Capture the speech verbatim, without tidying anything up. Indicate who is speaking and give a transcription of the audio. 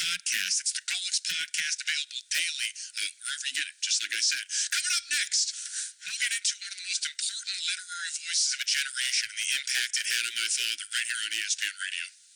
Speaker 1: podcast. It's the Gulix Podcast, available daily, uh, wherever you get it, just like I said. Coming up next, we'll get into one of the most important literary voices of a generation and the impact it had on my father right here on E S P N Radio.